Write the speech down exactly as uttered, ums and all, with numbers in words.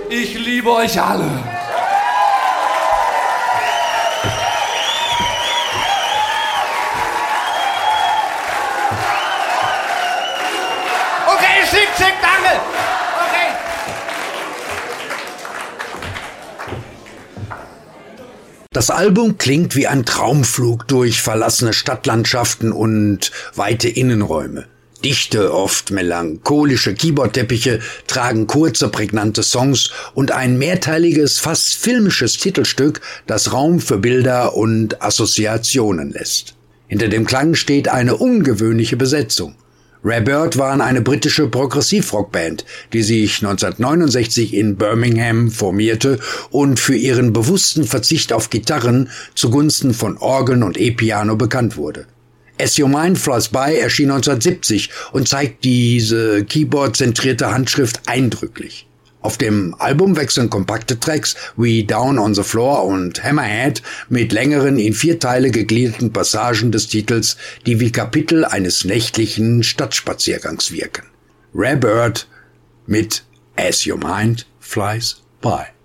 Ich liebe euch alle. Okay, schick, schick, danke. Okay. Das Album klingt wie ein Traumflug durch verlassene Stadtlandschaften und weite Innenräume. Dichte, oft melancholische Keyboardteppiche tragen kurze, prägnante Songs und ein mehrteiliges, fast filmisches Titelstück, das Raum für Bilder und Assoziationen lässt. Hinter dem Klang steht eine ungewöhnliche Besetzung. Rare Bird waren eine britische Progressivrockband, die sich neunzehnhundertneunundsechzig in Birmingham formierte und für ihren bewussten Verzicht auf Gitarren zugunsten von Orgeln und E-Piano bekannt wurde. As Your Mind Flies By erschien neunzehnhundertsiebzig und zeigt diese Keyboard-zentrierte Handschrift eindrücklich. Auf dem Album wechseln kompakte Tracks wie Down on the Floor und Hammerhead mit längeren, in vier Teile gegliederten Passagen des Titels, die wie Kapitel eines nächtlichen Stadtspaziergangs wirken. Rare Bird mit As Your Mind Flies By.